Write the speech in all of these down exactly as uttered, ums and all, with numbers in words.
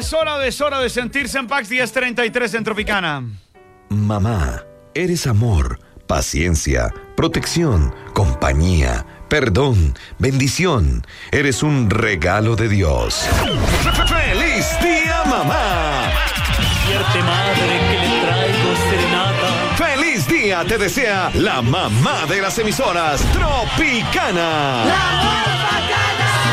Es hora, es hora de sentirse en Pax diez treinta y tres en Tropicana. Mamá, eres amor, paciencia, protección, compañía, perdón, bendición. Eres un regalo de Dios. ¡Feliz día, mamá! Despierte, madre, que le traigo serenata. ¡Feliz día! Te desea la mamá de las emisoras, Tropicana. ¡La más bacana!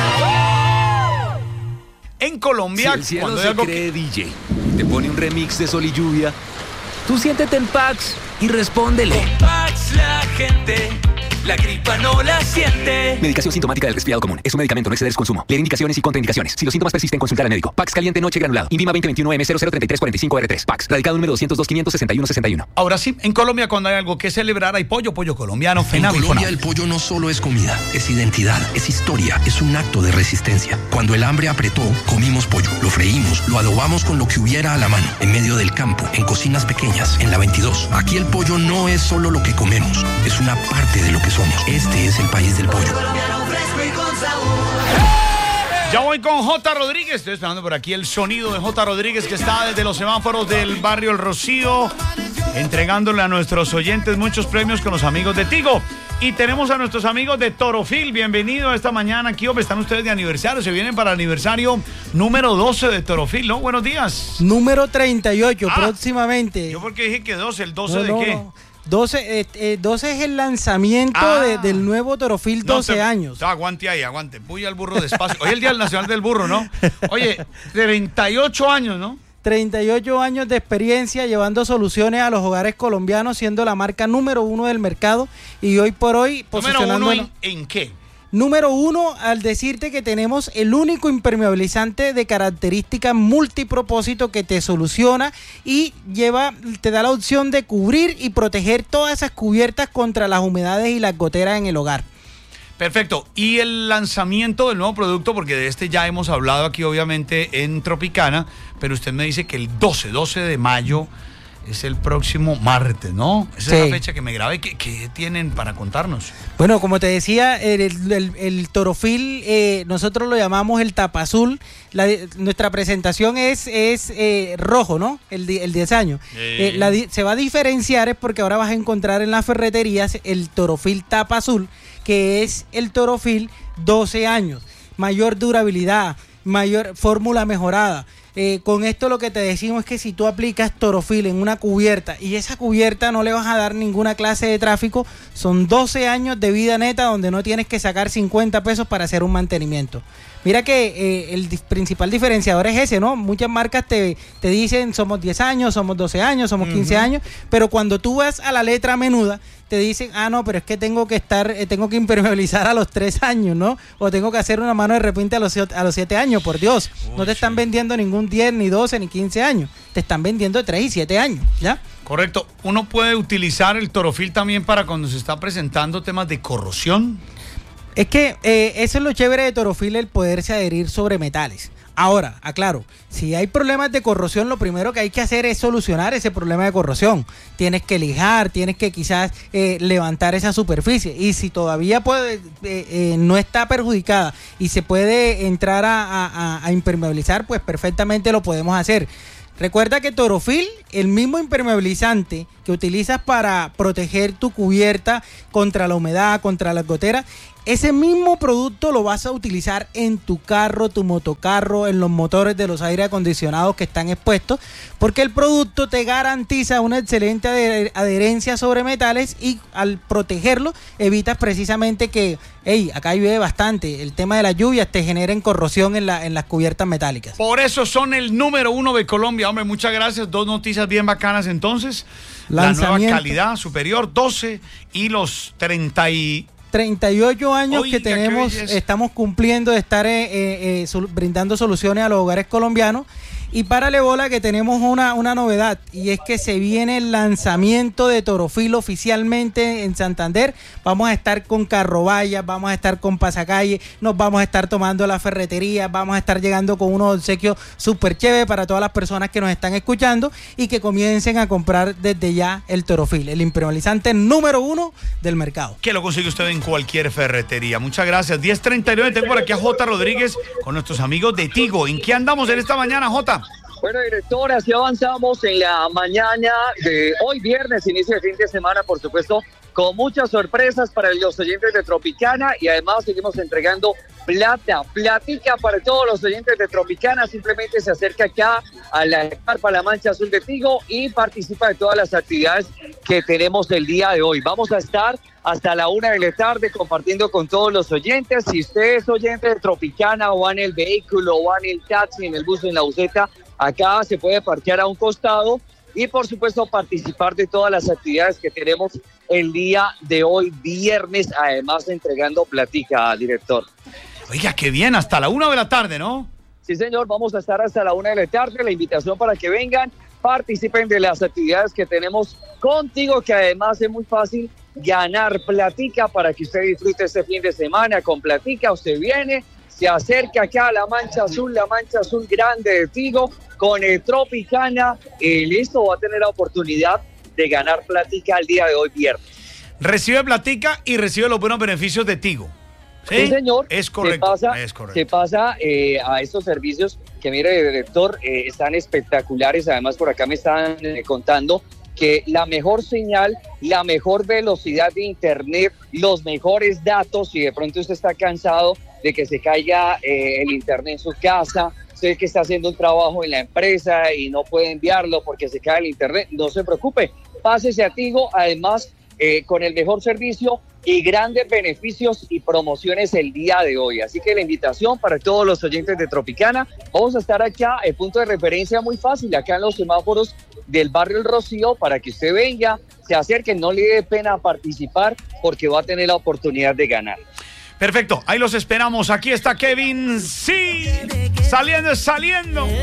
En Colombia, Si el cielo cuando se hay algo cree D J, te pone un remix de Sol y Lluvia, tú siéntete en Pax y respóndele. Con Pax la gente, la gripa no la siente. Medicación sintomática del resfriado común. Es un medicamento, no exceder su consumo. Leer indicaciones y contraindicaciones. Si los síntomas persisten, consultar al médico. Pax caliente noche granulado. Invima veinte veintiuno M cero cero treinta y tres cuarenta y cinco R tres. Pax. Radicado número doscientos dos, quinientos sesenta y uno, sesenta y uno. Ahora sí, en Colombia cuando hay algo que celebrar hay pollo, pollo colombiano, FENAVI. En Colombia el pollo no solo es comida, es identidad, es historia, es un acto de resistencia. Cuando el hambre apretó, comimos pollo, lo freímos, lo adobamos con lo que hubiera a la mano, en medio del campo, en cocinas pequeñas, en la veintidós. Aquí el pollo no es solo lo que comemos, es una parte de lo que somos. Este es el país del pollo. Ya voy con J. Rodríguez. Estoy esperando por aquí el sonido de J. Rodríguez, que está desde los semáforos del barrio El Rocío, entregándole a nuestros oyentes muchos premios con los amigos de Tigo. Y tenemos a nuestros amigos de Torofil. Bienvenido esta mañana aquí. Hombre, están ustedes de aniversario. Se vienen para el aniversario número doce de Torofil, ¿no? Buenos días. Número treinta y ocho, Ah, próximamente. Yo porque dije que doce. ¿El doce No, de no, qué? no. doce, eh, eh, doce es el lanzamiento Ah. de- del nuevo Torofil, No, doce te- años. No, aguante ahí, aguante. Puya al burro despacio. Hoy es el Día Nacional del Burro, ¿no? Oye, treinta y ocho años, ¿no? treinta y ocho años de experiencia llevando soluciones a los hogares colombianos, siendo la marca número uno del mercado y hoy por hoy Número uno, posicionándonos. ¿en, ¿en qué? Número uno, al decirte que tenemos el único impermeabilizante de características multipropósito que te soluciona y lleva, te da la opción de cubrir y proteger todas esas cubiertas contra las humedades y las goteras en el hogar. Perfecto. Y el lanzamiento del nuevo producto, porque de este ya hemos hablado aquí obviamente en Tropicana, pero usted me dice que el doce, doce de mayo es el próximo martes, ¿no? Esa Sí. es la fecha que me grabé. ¿Qué, qué tienen para contarnos? Bueno, como te decía, el, el- el Torofil, eh, nosotros lo llamamos el tapa azul. La- nuestra presentación es, es eh, rojo, ¿no? El, di- el diez años. Sí. Eh, la di- se va a diferenciar es porque ahora vas a encontrar en las ferreterías el Torofil tapa azul, que es el Torofil doce años. Mayor durabilidad, mayor fórmula mejorada. Eh, con esto lo que te decimos es que si tú aplicas Torofil en una cubierta y esa cubierta no le vas a dar ninguna clase de tráfico, son doce años de vida neta donde no tienes que sacar cincuenta pesos para hacer un mantenimiento. Mira que eh, el di- principal diferenciador es ese, ¿no? Muchas marcas te, te dicen somos diez años, somos doce años, somos quince años, pero cuando tú vas a la letra menuda, te dicen, ah, no, pero es que tengo que estar, eh, tengo que impermeabilizar a los tres años, ¿no? O tengo que hacer una mano de repente a los, siete- a los siete años, por Dios. No te están vendiendo ningún diez, ni doce, ni quince años. Te están vendiendo tres y siete años, ¿ya? Correcto. Uno puede utilizar el Torofil también para cuando se está presentando temas de corrosión. Es que eh, eso es lo chévere de Torofil, el poderse adherir sobre metales. Ahora, aclaro, si hay problemas de corrosión, lo primero que hay que hacer es solucionar ese problema de corrosión. Tienes que lijar, tienes que quizás eh, levantar esa superficie. Y si todavía puede, eh, eh, no está perjudicada y se puede entrar a, a- a- a impermeabilizar, pues perfectamente lo podemos hacer. Recuerda que Torofil, el mismo impermeabilizante que utilizas para proteger tu cubierta contra la humedad, contra las goteras, ese mismo producto lo vas a utilizar en tu carro, tu motocarro, en los motores de los aire acondicionados que están expuestos, porque el producto te garantiza una excelente adher- adherencia sobre metales y al protegerlo evitas precisamente que, hey, acá llueve bastante, el tema de las lluvias te generen corrosión en, la, en las cubiertas metálicas. Por eso son el número uno de Colombia. Hombre, muchas gracias. Dos noticias bien bacanas entonces. La nueva Lanzamiento. calidad superior, doce, y los treinta y... treinta y ocho años Oiga, que tenemos, qué belleza. estamos cumpliendo de estar eh, eh, eh, sol- brindando soluciones a los hogares colombianos. Y párale bola que tenemos una, una novedad, y es que se viene el lanzamiento de Torofil oficialmente en Santander. Vamos a estar con carrovallas, vamos a estar con pasacalle, nos vamos a estar tomando la ferretería, vamos a estar llegando con unos obsequios súper chéveres para todas las personas que nos están escuchando y que comiencen a comprar desde ya el Torofil, el impermeabilizante número uno del mercado. Que lo consigue usted en cualquier ferretería. Muchas gracias. diez treinta y nueve, tengo por aquí a J. Rodríguez con nuestros amigos de Tigo. ¿En qué andamos en esta mañana, J? Bueno, director, así avanzamos en la mañana de hoy viernes, inicio de fin de semana, por supuesto, con muchas sorpresas para los oyentes de Tropicana y además seguimos entregando plata, platica para todos los oyentes de Tropicana. Simplemente se acerca acá a la Carpa La Mancha Azul de Tigo y participa de todas las actividades que tenemos el día de hoy. Vamos a estar hasta la una de la tarde compartiendo con todos los oyentes. Si usted es oyente de Tropicana o va en el vehículo o va en el taxi, en el bus, en la buseta, acá se puede parquear a un costado y por supuesto participar de todas las actividades que tenemos el día de hoy viernes, además entregando platica, director. Oiga, qué bien, hasta la una de la tarde, ¿no? Sí, señor, vamos a estar hasta la una de la tarde. La invitación para que vengan, participen de las actividades que tenemos contigo, que además es muy fácil ganar platica para que usted disfrute este fin de semana con platica. Usted viene, se acerca acá a la Mancha Azul, la Mancha Azul Grande de Tigo, con el Tropicana, y listo, va a tener la oportunidad de ganar platica el día de hoy viernes. Recibe platica y recibe los buenos beneficios de Tigo. Sí, sí, señor. Es correcto. Se pasa, es correcto. Se pasa eh, a estos servicios que, mire, director, eh, están espectaculares. Además, por acá me están eh, contando que la mejor señal, la mejor velocidad de internet, los mejores datos, si de pronto usted está cansado de que se caiga eh, el internet en su casa, usted que está haciendo un trabajo en la empresa y no puede enviarlo porque se cae el internet, no se preocupe, pásese a Tigo, además eh, con el mejor servicio y grandes beneficios y promociones el día de hoy. Así que la invitación para todos los oyentes de Tropicana, vamos a estar acá, el punto de referencia muy fácil, acá en los semáforos del barrio El Rocío, para que usted venga, se acerque, no le dé pena participar porque va a tener la oportunidad de ganar. Perfecto, ahí los esperamos. Aquí está Kevin, sí, saliendo, saliendo.